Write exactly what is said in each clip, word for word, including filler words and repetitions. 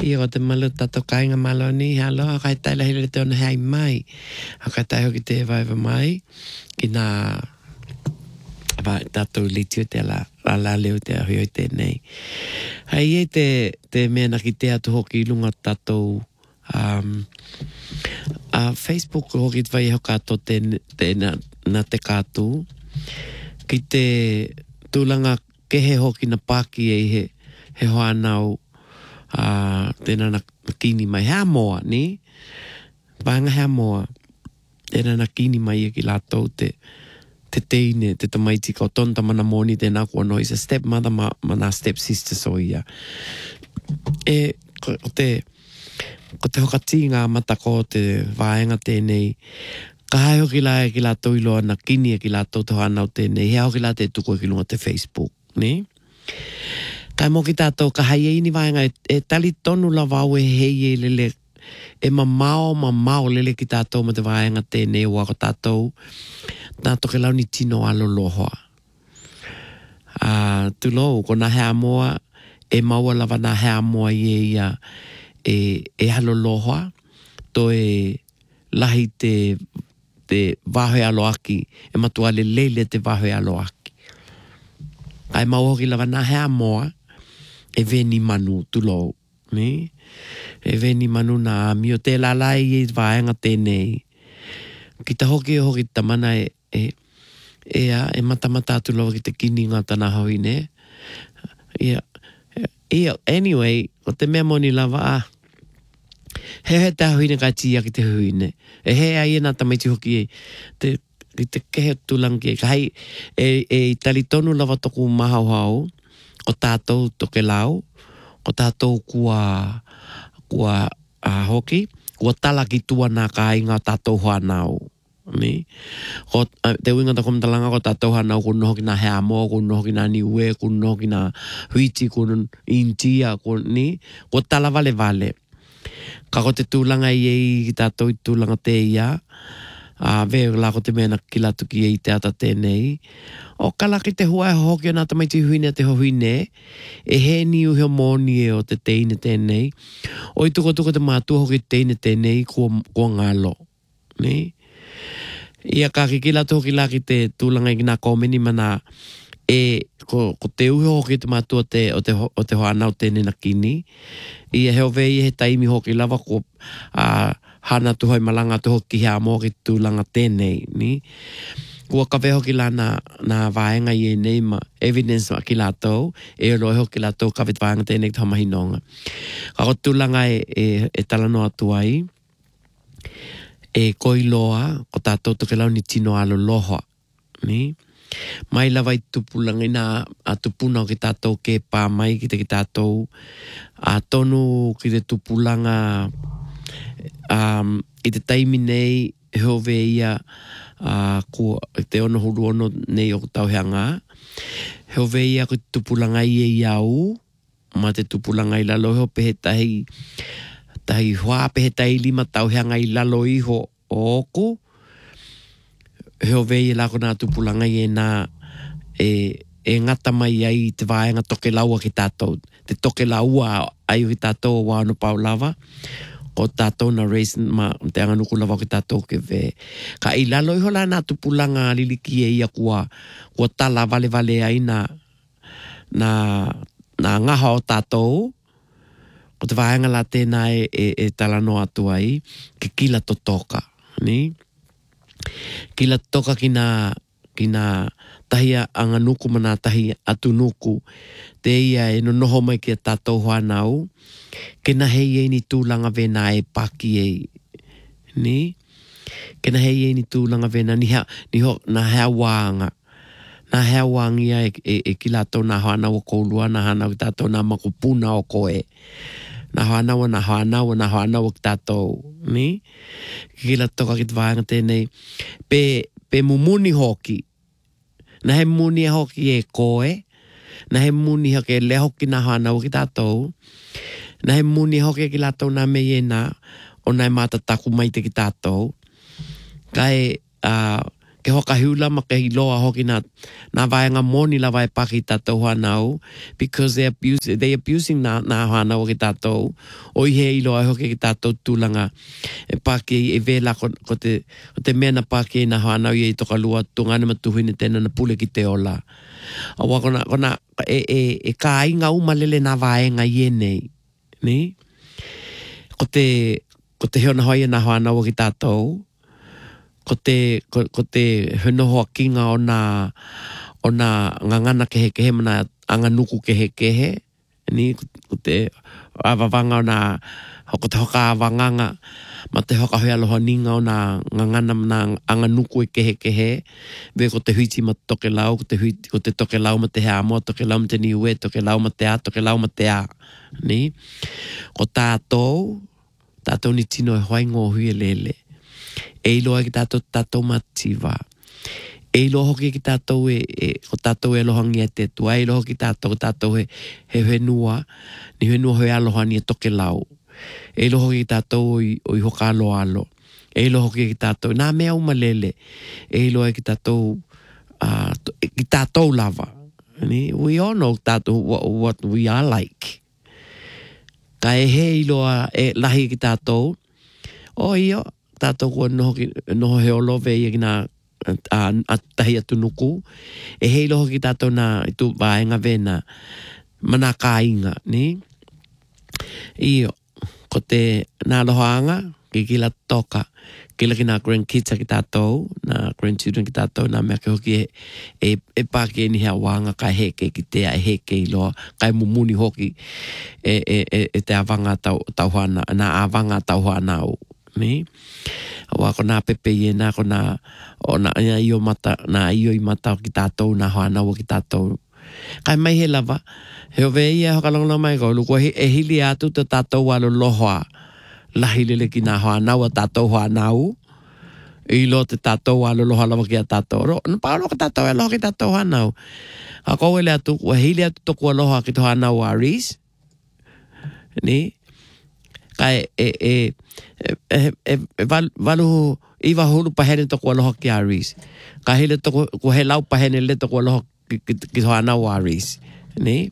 I o te malu tato kainga malo ni halo a kai taila hele te ona hei mai. A kai tai hoki te vaiva mai ki nā va tato litiu te la la la leo te a hoi te nei. Hei e te te mea ki te atu hoki lunga tato um, a Facebook hoki te vai hoka to te, te na, na te kātū ki te tūlanga kehe hoki na pāki e he he hoa nau Uh, tēnā na kini mai hea moa, ni? Vanga hea moa. Tēnā na kini mai e ki lātou te te teine, te tamaiti kau tonta mana moni tēnā kua no is a stepmother ma, mana stepsister so ia. E, ko te, ko te hokati ngā mata ko te vāenga tēnei, ka hai hoki la e ki lātou iloa na kini e ki lātou te whanau tēnei, hea hoki la te tuku e ki lunga te Facebook, ni? Kai mo ki tātou ka hai e ini vaenga e, e tali tonu la wau e hei e lele e ma mao ma mao lele ki tātou ma te vaenga tēnei ua ko tātou tātou ke lau ni tino alo lohoa. Uh, tu lo, ko na hea moa e maua lava na hea moa i e ia e, e halo lohoa to e lahi te te vahe alo aki e matua le lele te vahe alo aki. Ai maua ki lava na hea moa e veni manu tulo, me? E veni manu na mi o te lalai e vaenga tēnei. Ki ta hoki e hoki tamana e, e, e a, e matamata tulo ki te kini ngā tana hoi, ne? Ia, ia, anyway, o te mea moni lava, ah, he he te hui ne kai tia ki te hui, ne? E he ai e nā tamaiti hoki e, te, ki te kehe tulangi e, ka hei, e, e tali tonu lava toku mahau hau, o tātou toke lau, o tātou kua, kua uh, hoki, kua tala ki tua nā ka inga tātou whanau. Me? Ko, uh, te winga ta komtalanga ko tātou whanau kuno hoki nā hea mo, kuno hoki nā niue, kuno hoki nā huiti, kuno intia, kuno ni, ko tala vale vale. Ka ko te tūlanga i ei ki tātou i tūlanga te ia, uh, veo la ko te mena ki latu ki ei te ata tēnei, o kala ki te hua e hoki o nā tamaiti huine te hohuine, e he ni uhe moni e o te teine tēnei, o i tuko tuko te mātua hoki teine tēnei kua, kua ngalo. Ne? Ia ka ki ki latu hoki la ki te tūlanga i ngā komeni mana e ko, ko te uhe hoki te mātua te, o te, o te hoa nau tēnei na kini, ia heo vei he taimi hoki lava ko uh, hana tuhoi malanga tu hoki hea mo ki tūlanga tēnei, ni? Kua ka veho ki la na, na vaenga i e nei ma evidence ma ki lātou, e o loe ho ki lātou ka vit vaenga tēnei ki tamahinonga. Ka ko tūlanga e, e, e talano atu ai, e koi loa, ko tātou tuke lau ni tino alo lohoa, ni? Mai lava i tupulanga i nā a tupuna o ki tātou ke pā mai ki te ki tātou, a tonu ki te tupulanga um, i te taimi nei hove ia uh, ko te ono huru ono nei o tau heanga. Heo veia ko tupulanga i e iau, ma te tupulanga i lalo heo pehe tahi, tahi hoa pehe tahi lima tau heanga i lalo iho o oku. Heo veia lako nā tupulanga i e nā e, e ngata mai ai te vaenga toke laua ki tātou. Te toke laua ai ki tātou o wāno paulava. Ko tātou na race ma te anganuku lava ki tātou ke ve. Ka i lalo iho la nā tupulanga liliki e ia kua, kua tala vale vale ai na, na, na ngaha o tātou. Ko te vaenga la tēnā e, e, e tala no atu ai, ke kila to toka, ni? Kila toka ki nā, ki nā tahia anganuku mana tahia atunuku, te ia e no noho mai ki a tātou whanau, ke na hei e ni tūlanga vena e paki e, ni? Ke na hei e ni tūlanga vena, ni, ha, ni ho, na hea wāanga, na hea wāngia e, e, e ki lātou na whanau o koulua, na whanau ki tātou na makupuna o koe, na whanau, na whanau, na whanau ki tātou, ni? Ki la toka ki te vāanga tēnei, pe, pe mumuni hoki, na he muni e hoki e koe, na he muni hoki e le hoki na whanau ki tātou, na he muni hoki ki lātou nā mei e nā, o nai mātataku mai te ki tātou. Kai, uh, ke hoka hiula ma ke hiloa hoki na, na vaenga moni la vai paki tatou hanau, because they abuse, they abusing na, na hanau ki tatou, o i he iloa hoki ki tatou tūlanga, e paki e vela ko, ko, te, ko te mena paki na hanau i e toka lua tungane matuhine tēnā na pule ki te ola. Awa kona, kona e, e, e ka inga umalele na vaenga i e nei, ni? Ko te, ko te heona hoi na hanau ki tatou, ko te, ko, ko te henohoa kinga o na, o na ngangana kehe kehe mana anga nuku kehe kehe. Ni, ko te awawanga o na, ko te hoka awanganga, ma te hoka hoi aloha ninga o na ngangana na anga nuku e kehe kehe. Ve ko te huiti ma toke lau, ko te, huiti, ko te toke lau ma te hea moa, toke lau ma te niue, toke lau ma te a, toke lau ma te a. Ni, ko tātou, tātou ni tino e hoi ngō hui e lele. E iloa ki tātou tātou mativa. E iloa hoki ki tātou e, e ko tātou e alohangi e te tua. E iloa hoki tātou, tātou he, he whenua, ni whenua hoi aloha ni e toke lau. E iloa hoki ki tātou o i, o i hoka alo alo. E iloa hoki ki tātou, nā mea umalele. E iloa ki tātou, uh, ki tātou lava. We all know tātou what, what we are like. Ka e he iloa e lahi ki tātou, o iyo, tātou kua noho, noho he olo vei ki nā a, a tahi atu nuku. E hei loho ki tātou nā i tu vaenga vena mana ka inga, ni? Iyo, ko te nā lohoanga, ki kila toka, kila ki nā grandkids ki tātou, nā grandchildren ki tātou, nā mea ke hoki e, e, e pāke ni hea wanga, kai heke ki tea, e heke i loa, kai mumuni hoki e, e, e, e te awanga tau, tau hana, nā awanga tau hana au. Ni? Wa ko nā pepe i nā ko nā o nā iyo mata, nā iyo i mata ki tātou, nā hoa nau ki tātou. Kai mai he lava, he o vei e hokalongona mai ko, luko e hili atu te tātou walo lohoa, lahi lele ki nā hoa nau a tātou hoa nau, i lo te tātou walo lohoa lava ki a tātou. Ro, nā pālo ka tātou e loho ki tātou hoa nau. A kou ele atu, wa hili atu toku a lohoa ki te hoa nau a ris, ni? Kai e, e, e, e, e walu iwa hulu pahene toko aloha ki a ris. Ka hele toko, ko he lau pahene le toko aloha ki, ki, ki hoa nau a ris. Ni?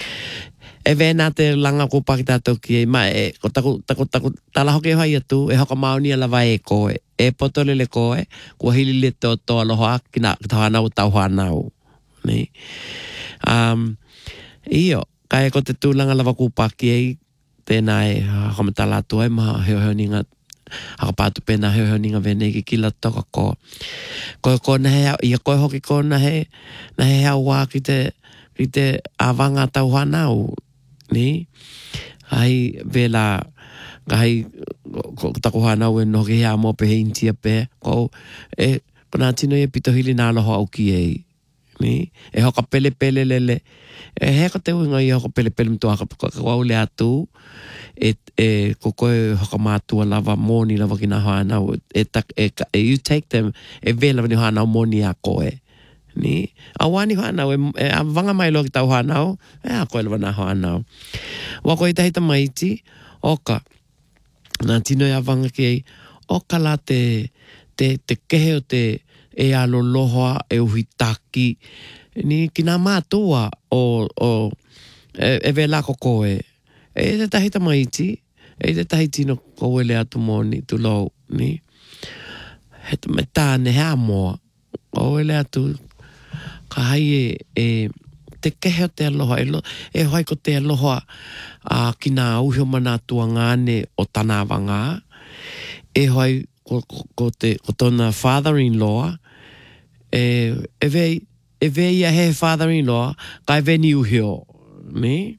E vena te langa ko paki tātou ki e ma e, ko taku, taku, taku, tala hoki e hai atu, e hoka maoni ala vai e koe. E potole le koe, ko hili le to to aloha ki na, ki te hoa nau tau hoa nau. Ni? Um, iyo, ka e ko te tūlanga lava ko paki e, tēnā e hakamatala atua e maha heo heo ninga hakapātu pēnā heo heo ninga vene ki kila toka ko. Koe ko na hea, ia koe hoki ko na he, na he hea wā ki te, ki te awanga tau hanau, ni? Hai vela, kai ko taku hanau e noki hea mo pe he intia pe, ko e, ko nā tino e pito hili nā loho au ki ei, ni? E hoka pele pele lele, e heka te uinga i hoko pele pele mtua haka kau le atu e, e kokoe haka mātua lava moni lava ki nā hānau e, e, e you take them e vela ni hānau moni a koe ni a wani hānau e, e a wanga mai lo ki tau hānau e a koe lava nā hānau wa koe tahita maiti oka nā tino e a wanga ki ei oka la te te, te kehe o te e alo lohoa e uhi taki ni ki nā mātua o, o e, e vela ko koe. E te tahita maiti, e te tahiti no koe le atu moni, tu lau, ni. He te me tāne hea moa, koe le atu, ka hai e, e te kehe o te aloha, e, lo, e hoi ko te aloha a ki nā uhio mana tua ngāne o tāna wanga, e hoi ko, ko, ko, te, ko tona father-in-law, e, e vei, e vei a he father-in-law, ka e veni uhio, me?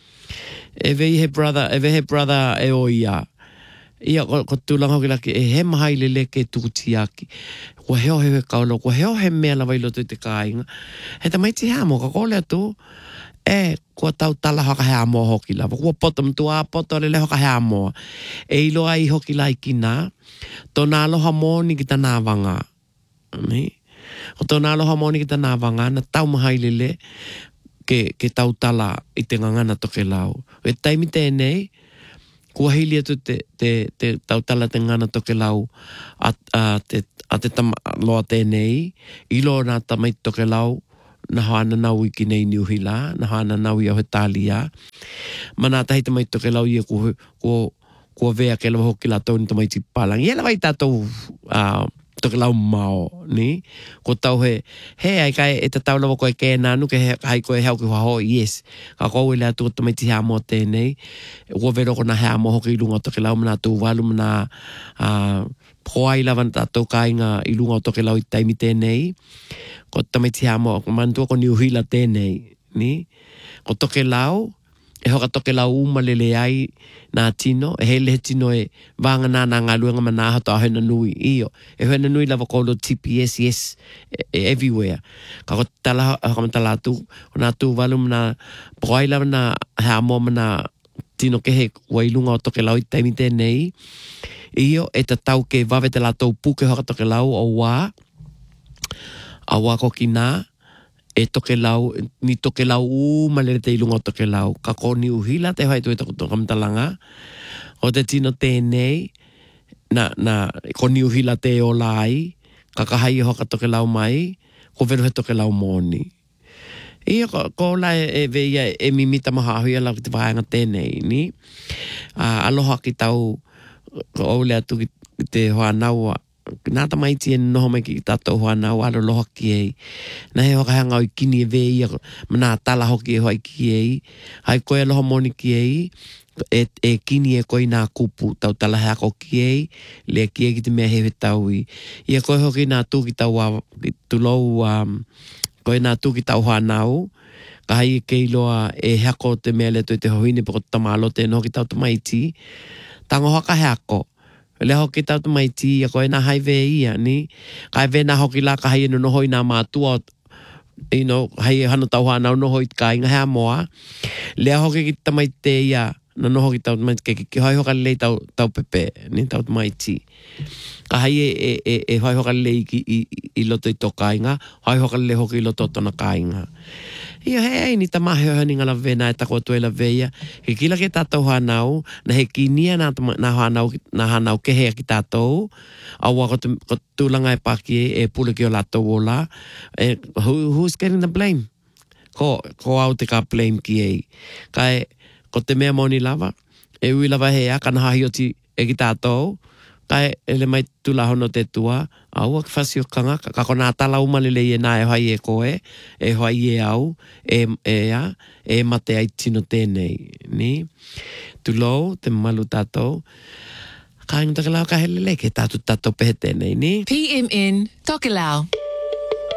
E vei he brother, e vei he brother e o ia. Ia, ko, ko tūlanga hoki laki, e he mahai lele ke tukuti aki. Ko heo he he kaulo, ko heo he mea la wailo te te kāinga. He ta maiti hea mo, ka kōle atu, e, kua tau tala hoka hea mo hoki lava. Kua poto mtua, poto lele hoka hea mo. E iloa i hoki lai ki nā, tō nā aloha mōni ki ta nā wanga. Me? O tō nā aloha mōni ki ta nā wanga, na tau mahai lele ke, ke tau tala i te ngangana toke lau. E taimi tēnei, kua hili atu te, te, te tautala te ngana toke lau at, uh, te, a te tam loa tēnei, ilo nā tamai toke lau, na hana nau i ki nei niuhila, na hana nau i au he tālia. Mana tahi tamai toke lau i e ko, ko, ko vea ke lawa hoki la tau ni tamai ti palang. Ia lawa i tātou uh, toke lau mao, ni? Ko tau he, he ai kai e ta tau lawa koe kē nānu, ke he, hai koe hau ki waho, yes. Ka kou i lea tu tamai ti hea mo tēnei. Ua vero ko na hea mo hoki i lunga toke lau, mana tu walu, mana uh, poa i lawa na tātou kāinga i lunga toke lau i taimi tēnei. Ko tamai ti hea mo, ko mantua ko niuhila tēnei, ni? Ko toke lau, e hoka toke lau umalele ai nā tino, e hele he tino e vanga nā nā ngā luenga mana hato a hena nui iyo. E hena nui lava kolo T P S, yes, e, e, everywhere. Ka ko tala, hoka matala atu, o nā tū walu mana, poai lava nā hea mo mana tino ke he wailunga o toke lau i taimi tēnei. Iyo, e ta tau ke wawe te la tau puke hoka toke lau o wā, a wā ko ki nā, e toke lau, ni toke lau u malere te ilunga o toke lau. Ka ko ni uhila te hai tu e toko toka mtalanga. O te tino tēnei, na, na, ko ni uhila te o lai, ka kahai e hoka toke lau mai, ko veru he toke lau mōni. Ia ko, ko lai e veia e mimita maha ahuia lau ki te whaanga tēnei, ni? Uh, aloha ki tau, ko aule atu ki te hoa naua, nā tamai ti e noho mai ki tātou hoa nau alo loha ki ei. Nā he hoka hanga o i kini e vei, mana tala hoki e hoa ki ei. Hai koe aloha moni ki ei, e, e kini e koe nā kupu tau tala hea ko ki ei, lea ki ei ki te mea hewe tau i. Ia koe hoki nā tū ki tau a, ki tulou, um, koe nā tū ki tau hoa nau, ka hai e keiloa e heako te mea le toi te hohine pako tamalo te noho ki tau tamai ti. Tango hoka heako. Le hoki tau tu mai ti, a koe nā hai ve ia, ni? Kai ve nā hoki la ka hai eno noho i nā mātua, you know, hai hana tau hana noho i ka inga hea moa. Le hoki ki tamai te ia, na noho ki tau tu mai ti, ki hai hoka lei tau, tau pepe, ni tau tu mai ti. Ka hai e, e, e, e hai hoka lei ki i, i, i loto i tō ka inga, hai hoka lei hoki i loto tona ka inga. Ia hei ni ta mahe o hani ngala vena e tako atu e la veia. He kila ke tātou hanau, na he kinia nā, nā hanau, nā hanau ke hea ki tātou. Awa ko, ko tūlanga e paki e, e pule ki o lātou o la. E, who, who's getting the blame? Ko, ko au te ka blame ki ei. Kai, ko te mea moni lava, e ui lava hea, kana hahi o ti e ki tātou. Kai, ele mai tula hono te tua, au ak whasi o kanga, ka kona tala umalele e nā e hoi e koe, e hoi e au, e, e a, e mate ai tino tēnei, ni? Tulou, te malu tātou, ka inga toke lau ka helele, ke tātou tātou pehe tēnei, ni? P M N, toke lau.